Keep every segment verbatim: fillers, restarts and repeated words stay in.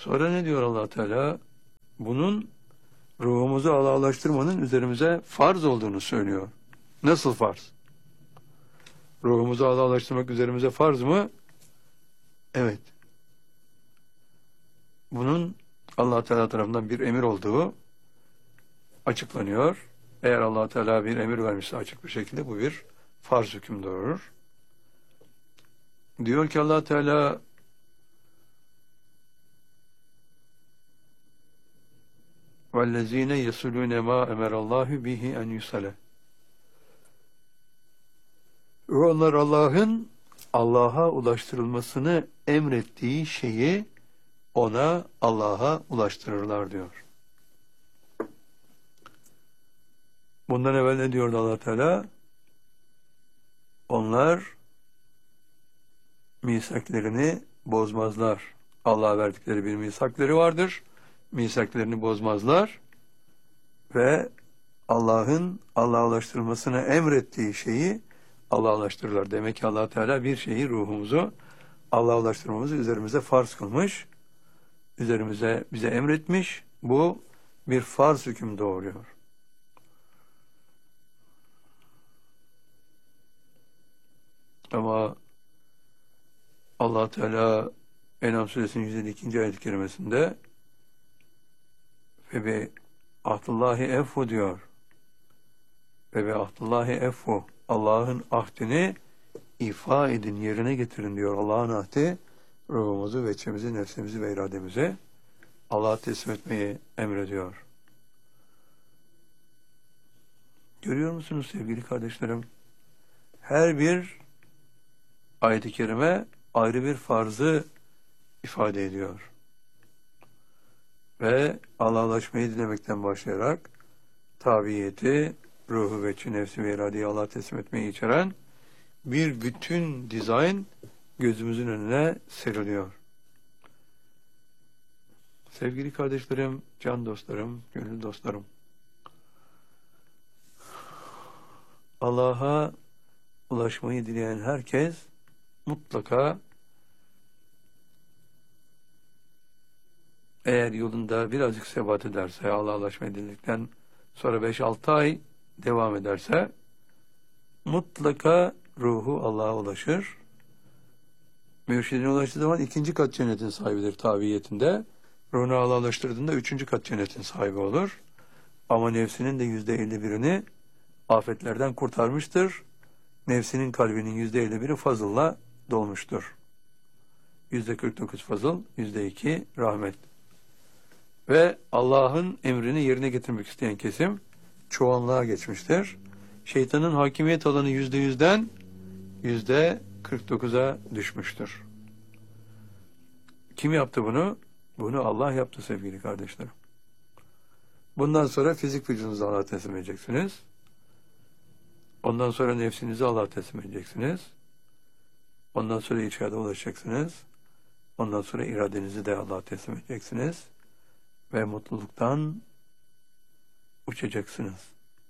Sonra ne diyor Allah Teala? Bunun ruhumuzu Allah'laştırmanın üzerimize farz olduğunu söylüyor. Nasıl farz? Ruhumuzu Allah'laştırmak üzerimize farz mı? Evet. Bunun Allah Teala tarafından bir emir olduğu açıklanıyor. Eğer Allah Teala bir emir vermişse açık bir şekilde bu bir farz hüküm doğurur. Diyor ki Allah Teala وَالَّذ۪ينَ يَسُلُونَ مَا اَمَرَ اللّٰهُ بِهِ اَنْ يُسَلَ. Onlar Allah'ın Allah'a ulaştırılmasını emrettiği şeyi ona, Allah'a ulaştırırlar diyor. Bundan evvel ne diyordu Allah Teala? Onlar misaklerini bozmazlar. Allah'a verdikleri bir misakları vardır. Misaklerini bozmazlar ve Allah'ın Allah'a ulaştırılmasını emrettiği şeyi Allah'a ulaştırırlar. Demek ki Allah Teala bir şeyi, ruhumuzu Allah'a ulaştırmamızı üzerimize farz kılmış. Üzerimize bize emretmiş. Bu bir farz hüküm doğuruyor. Ama Allah Teala En'am suresinin yüz elli ikinci ayet-i kerimesinde ve be ahdullahi effu diyor. Ve be ahdullahi effu. Allah'ın ahdini ifa edin, yerine getirin diyor. Allah'ın ahdi ruhumuzu, veçemizi, nefsimizi ve irademizi Allah'a teslim etmeyi emrediyor. Görüyor musunuz sevgili kardeşlerim? Her bir ayet-i kerime ayrı bir farzı ifade ediyor. Ve Allah'laşmayı dilemekten başlayarak tabiyeti, ruhu, veçi, nefsi ve iradeyi Allah'a teslim etmeyi içeren bir bütün dizayn gözümüzün önüne seriliyor. Sevgili kardeşlerim, can dostlarım, gönül dostlarım, Allah'a ulaşmayı dileyen herkes mutlaka eğer yolunda birazcık sebat ederse, Allah'a ulaşmayı diledikten sonra beş altı ay devam ederse mutlaka ruhu Allah'a ulaşır. Mürşidine ulaştığı zaman ikinci kat cennetin sahibidir tabiyetinde. Ruhunu Allah'a ulaştırdığında üçüncü kat cennetin sahibi olur. Ama nefsinin de yüzde elli birini afetlerden kurtarmıştır. Nefsinin kalbinin yüzde elli biri fazılla dolmuştur. Yüzde kırk dokuz fazıl, yüzde iki rahmet. Ve Allah'ın emrini yerine getirmek isteyen kesim çoğunluğa geçmiştir. Şeytanın hakimiyet alanı yüzde yüzden yüzde kırk dokuza düşmüştür. Kim yaptı bunu? Bunu Allah yaptı sevgili kardeşlerim. Bundan sonra fizik vücudunuzu Allah'a teslim edeceksiniz. Ondan sonra nefsinizi Allah'a teslim edeceksiniz. Ondan sonra içeride ulaşacaksınız. Ondan sonra iradenizi de Allah'a teslim edeceksiniz. Ve mutluluktan uçacaksınız.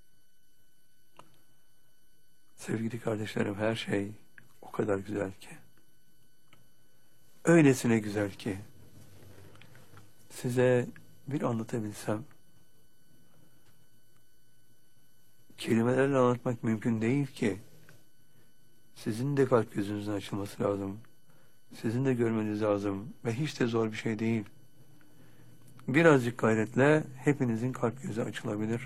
Sevgili kardeşlerim, her şey o kadar güzel ki. Öylesine güzel ki. Size bir anlatabilsem, kelimelerle anlatmak mümkün değil ki. Sizin de kalp gözünüzün açılması lazım. Sizin de görmeniz lazım. Ve hiç de zor bir şey değil. Birazcık gayretle hepinizin kalp gözü açılabilir.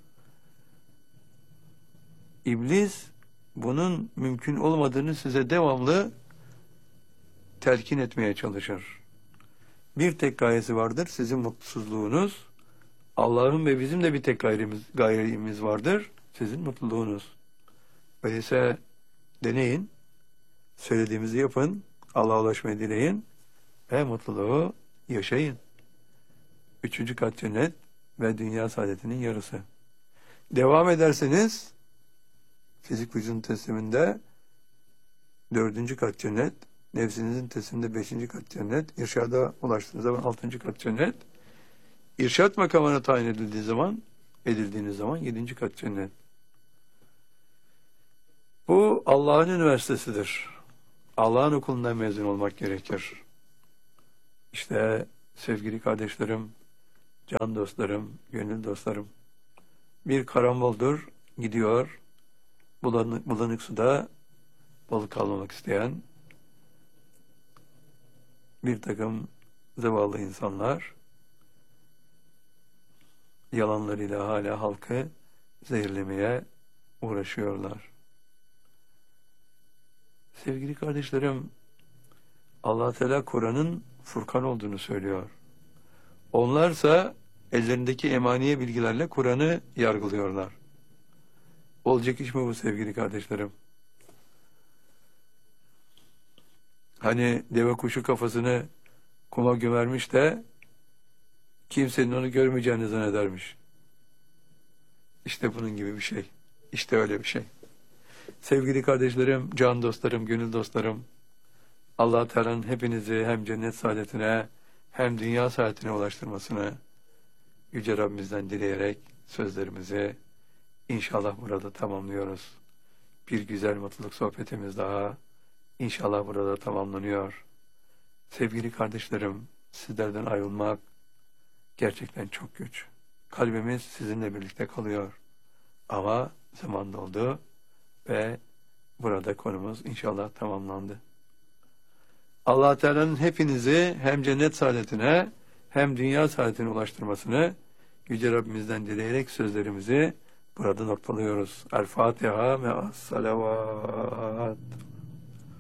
İblis bunun mümkün olmadığını size devamlı telkin etmeye çalışır. Bir tek gayesi vardır, sizin mutsuzluğunuz. Allah'ın ve bizim de bir tek gayrimiz, gayrimiz vardır, sizin mutluluğunuz. Öyleyse deneyin, söylediğimizi yapın, Allah'a ulaşmayı dileyin ve mutluluğu yaşayın. Üçüncü kat cennet ve dünya saadetinin yarısı. Devam ederseniz fizik vücudun tesliminde dördüncü kat cennet, nefsinizin tesliminde beşinci kat cennet, irşada ulaştığınız zaman altıncı kat cennet, irşat makamına tayin edildiği zaman, edildiğiniz zaman yedinci kat cennet. Bu Allah'ın üniversitesidir. Allah'ın okulundan mezun olmak gerekir. İşte sevgili kardeşlerim, can dostlarım, gönül dostlarım. Bir karamboldur, gidiyor, bulanık, bulanık suda balık avlamak isteyen bir takım zavallı insanlar yalanlarıyla hala halkı zehirlemeye uğraşıyorlar. Sevgili kardeşlerim, Allah Teala Kur'an'ın Furkan olduğunu söylüyor. Onlarsa ellerindeki emaniye bilgilerle Kur'an'ı yargılıyorlar. Olacak iş mi bu sevgili kardeşlerim? Hani deve kuşu kafasını kuma gömermiş de kimsenin onu görmeyeceğini zannedermiş. İşte bunun gibi bir şey. İşte öyle bir şey. Sevgili kardeşlerim, can dostlarım, gönül dostlarım, Allah Teala'nın hepinizi hem cennet saadetine hem dünya saadetine ulaştırmasını Yüce Rabbimizden dileyerek sözlerimizi inşallah burada tamamlıyoruz. Bir güzel mutluluk sohbetimiz daha inşallah burada tamamlanıyor. Sevgili kardeşlerim, sizlerden ayrılmak gerçekten çok güç. Kalbimiz sizinle birlikte kalıyor. Ama zaman doldu ve burada konumuz inşallah tamamlandı. Allah Teala'nın hepinizi hem cennet saadetine hem dünya saadetine ulaştırmasını Yüce Rabbimizden dileyerek sözlerimizi burada noktalıyoruz. El Fatiha ve as-salavat.